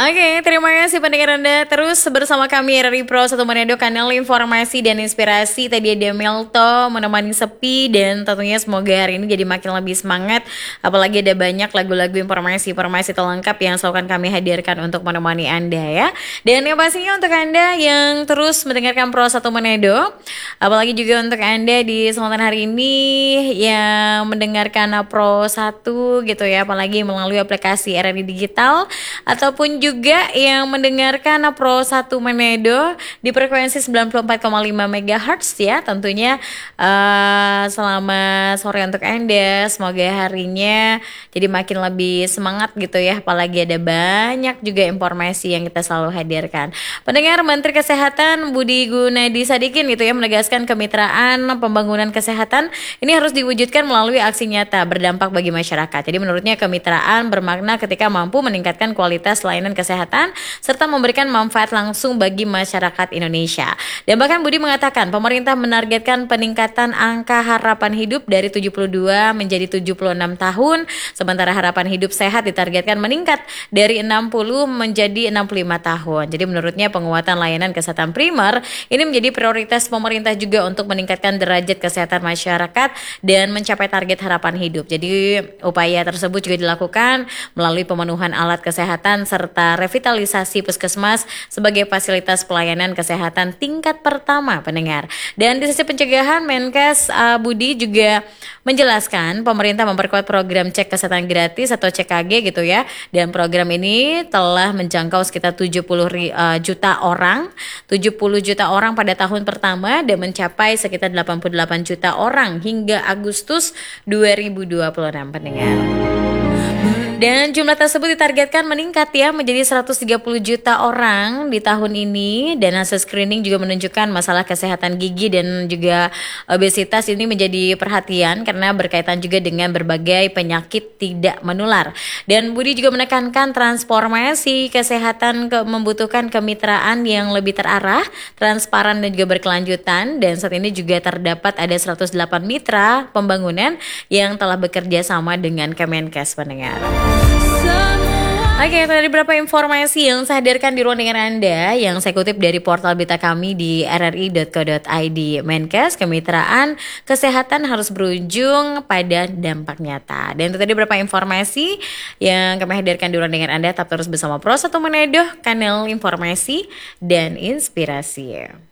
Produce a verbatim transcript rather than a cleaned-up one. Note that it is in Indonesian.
Oke, terima kasih pendengar Anda terus bersama kami R R I Pro satu Manado, kanal informasi dan inspirasi. Tadi ada Melto menemani sepi, dan tentunya semoga hari ini jadi makin lebih semangat. Apalagi ada banyak lagu-lagu informasi-informasi terlengkap yang selalu akan kami hadirkan untuk menemani Anda ya. Dan yang pastinya untuk Anda yang terus mendengarkan Pro satu Manado, apalagi juga untuk Anda di kesempatan hari ini yang mendengarkan Pro satu gitu ya, apalagi melalui aplikasi R R I Digital ataupun juga yang mendengarkan Pro satu Manado di frekuensi sembilan puluh empat koma lima megahertz ya. Tentunya uh, selamat sore untuk Anda. Semoga harinya jadi makin lebih semangat gitu ya, apalagi ada banyak juga informasi yang kita selalu hadirkan. Pendengar, Menteri Kesehatan Budi Gunadi Sadikin gitu ya menegaskan kemitraan pembangunan kesehatan ini harus diwujudkan melalui aksi nyata berdampak bagi masyarakat. Jadi menurutnya kemitraan bermakna ketika mampu meningkatkan kualitas layanan kesehatan serta memberikan manfaat langsung bagi masyarakat Indonesia. Dan bahkan Budi mengatakan pemerintah menargetkan peningkatan angka harapan hidup dari tujuh puluh dua menjadi tujuh puluh enam tahun, sementara harapan hidup sehat ditargetkan meningkat dari enam puluh menjadi enam puluh lima tahun. Jadi menurutnya penguatan layanan kesehatan primer ini menjadi prioritas pemerintah juga untuk meningkatkan derajat kesehatan masyarakat dan mencapai target harapan hidup. Jadi upaya tersebut juga dilakukan melalui pemenuhan alat kesehatan serta revitalisasi puskesmas sebagai fasilitas pelayanan kesehatan tingkat pertama, pendengar. Dan di sisi pencegahan, Menkes uh, Budi juga menjelaskan pemerintah memperkuat program cek kesehatan gratis atau C K G gitu ya. Dan program ini telah menjangkau sekitar tujuh puluh juta orang, tujuh puluh juta orang pada tahun pertama dan mencapai sekitar delapan puluh delapan juta orang hingga Agustus dua ribu dua puluh enam, pendengar. Dan jumlah tersebut ditargetkan meningkat ya menjadi seratus tiga puluh juta orang di tahun ini. Dan hasil screening juga menunjukkan masalah kesehatan gigi dan juga obesitas ini menjadi perhatian karena berkaitan juga dengan berbagai penyakit tidak menular. Dan Budi juga menekankan transformasi kesehatan ke membutuhkan kemitraan yang lebih terarah, transparan dan juga berkelanjutan. Dan saat ini juga terdapat ada seratus delapan mitra pembangunan yang telah bekerja sama dengan Kemenkes, pendengar. Oke, itu tadi beberapa informasi yang saya hadirkan di ruang dengar Anda yang saya kutip dari portal berita kami di r r i dot co dot i d. Menkes, kemitraan kesehatan harus berujung pada dampak nyata. Dan itu tadi beberapa informasi yang kami hadirkan di ruang dengar Anda. Tetap terus bersama Pro satu Manado, kanal informasi dan inspirasi.